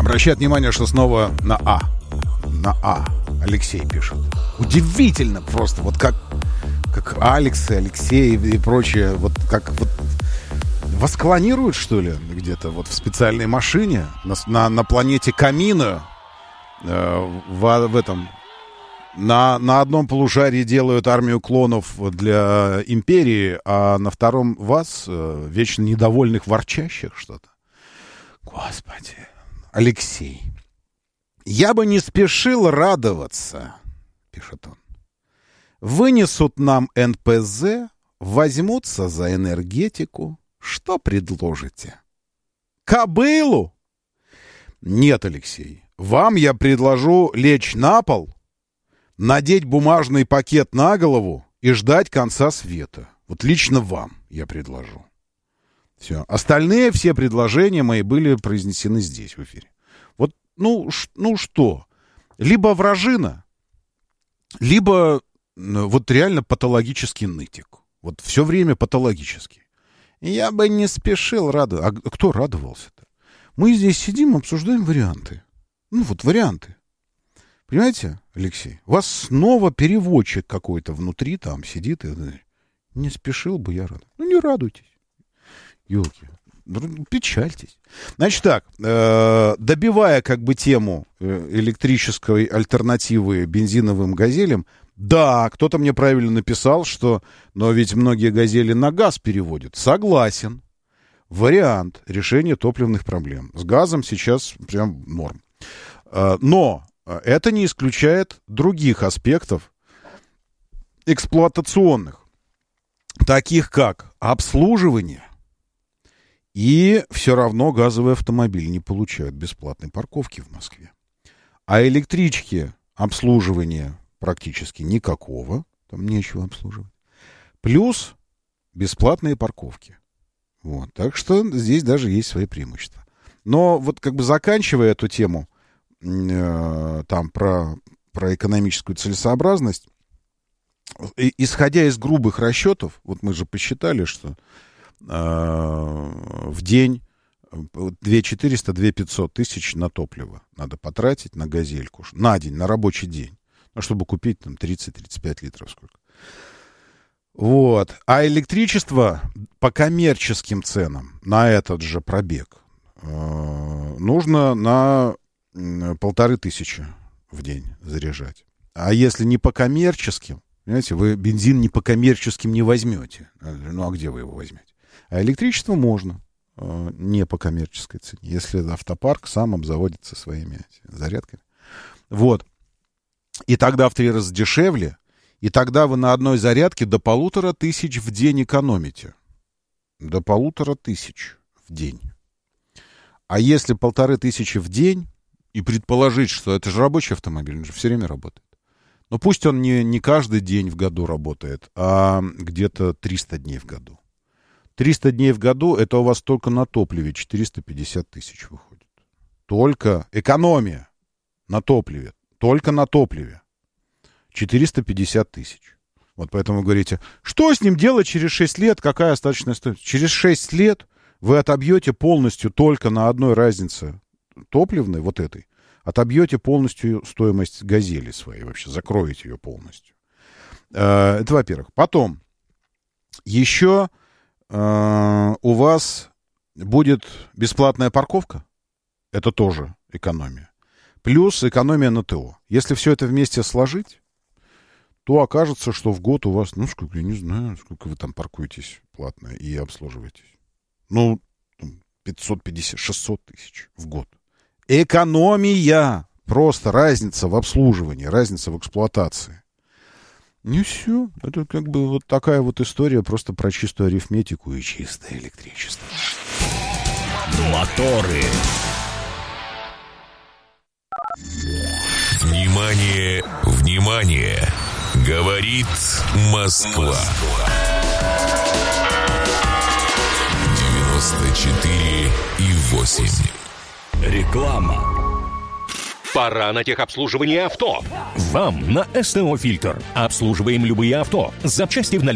Обращает внимание, что снова на А. На А. Алексей пишет. Удивительно просто. Вот как Алекс и Алексей и прочее. Вот как вот вас клонируют, что ли, где-то вот в специальной машине на планете Камина в этом... На одном полушарии делают армию клонов для империи, а на втором вас, вечно недовольных, ворчащих что-то. Господи. Алексей. Я бы не спешил радоваться, пишет он. Вынесут нам НПЗ, возьмутся за энергетику. Что предложите? Кобылу? Нет, Алексей. Вам я предложу лечь на пол, надеть бумажный пакет на голову и ждать конца света. Вот лично вам я предложу. Все. Остальные все предложения мои были произнесены здесь, в эфире. Вот, ну что? Либо вражина, либо вот реально патологический нытик. Вот все время патологический. Я бы не спешил радоваться. А кто радовался-то? Мы здесь сидим, обсуждаем варианты. Ну вот варианты. Понимаете, Алексей? У вас снова переводчик какой-то внутри там сидит. И... Не спешил бы я радоваться. Ну, не радуйтесь. Ёлки. Печальтесь. Значит так, добивая как бы тему электрической альтернативы бензиновым газелям, да, кто-то мне правильно написал, что, но ведь многие газели на газ переводят. Согласен. Вариант решения топливных проблем. С газом сейчас прям норм. Но это не исключает других аспектов эксплуатационных, таких как обслуживание. И все равно газовые автомобили не получают бесплатной парковки в Москве. А электрички обслуживания практически никакого, там нечего обслуживать. Плюс бесплатные парковки. Вот. Так что здесь даже есть свои преимущества. Но вот как бы заканчивая эту тему, там про экономическую целесообразность, исходя из грубых расчетов, вот мы же посчитали, что в день 2400-2500 тысяч на топливо надо потратить на газельку, на день, на рабочий день, ну, чтобы купить там 30-35 литров сколько. Вот. А электричество по коммерческим ценам на этот же пробег нужно на 1500 в день заряжать. А если не по коммерческим, понимаете, вы бензин не по коммерческим не возьмете. Ну, а где вы его возьмете? А электричество можно не по коммерческой цене, если автопарк сам обзаводится своими зарядками. Вот. И тогда в 3 раза дешевле, и тогда вы на одной зарядке до 1500 в день экономите. До 1500 в день. А если 1500 в день, и предположить, что это же рабочий автомобиль, он же все время работает. Но пусть он не каждый день в году работает, а где-то 300 дней в году. 300 дней в году, это у вас только на топливе 450 тысяч выходит. Только экономия на топливе. Только на топливе. 450 тысяч. Вот поэтому вы говорите, что с ним делать через 6 лет, какая остаточная стоимость? Через 6 лет вы отобьете полностью только на одной разнице топливной, вот этой, отобьете полностью стоимость газели своей вообще, закроете ее полностью. Это во-первых. Потом, еще у вас будет бесплатная парковка, это тоже экономия. Плюс экономия на ТО. Если все это вместе сложить, то окажется, что в год у вас, ну, сколько, я не знаю, сколько вы там паркуетесь платно и обслуживаетесь. Ну, 550-600 тысяч в год. Экономия. Просто разница в обслуживании, разница в эксплуатации. И все. Это как бы вот такая вот история просто про чистую арифметику и чистое электричество. Моторы. Внимание, внимание! Говорит Москва. 94,8. Реклама. Пора на техобслуживание авто. Вам на СТО «Фильтр». Обслуживаем любые авто. Запчасти в наличии.